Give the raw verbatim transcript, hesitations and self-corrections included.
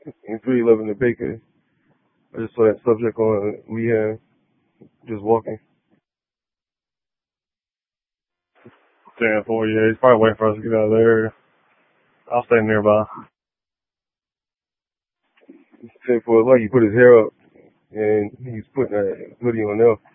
in three eleven the Baker. I just saw that subject on we have just walking. Ten four, yeah, he's probably waiting for us to get out of the area. I'll stay nearby. Ten four, like he put his hair up and he's putting a hoodie on there.